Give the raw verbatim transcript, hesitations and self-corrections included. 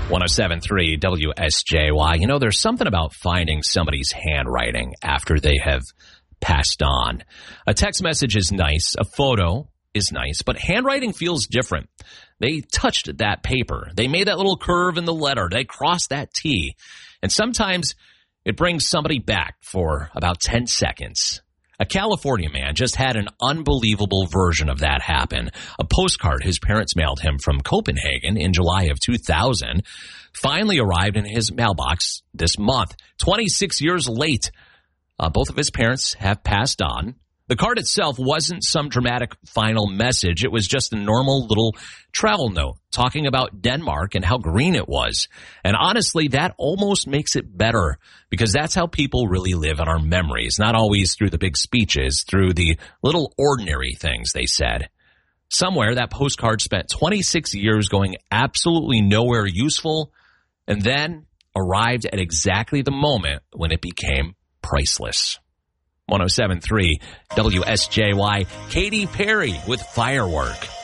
one oh seven point three W S J Y. You know, there's something about finding somebody's handwriting after they have passed on. A text message is nice. A photo is nice. But handwriting feels different. They touched that paper. They made that little curve in the letter. They crossed that T. And sometimes it brings somebody back for about ten seconds. A California man just had an unbelievable version of that happen. A postcard his parents mailed him from Copenhagen in July of two thousand finally arrived in his mailbox this month. twenty-six years late, uh, both of his parents have passed on. The card itself wasn't some dramatic final message. It was just a normal little travel note talking about Denmark and how green it was. And honestly, that almost makes it better because that's how people really live in our memories, not always through the big speeches, through the little ordinary things they said. Somewhere that postcard spent twenty-six years going absolutely nowhere useful and then arrived at exactly the moment when it became priceless. one oh seven point three W S J Y, Katy Perry with Firework.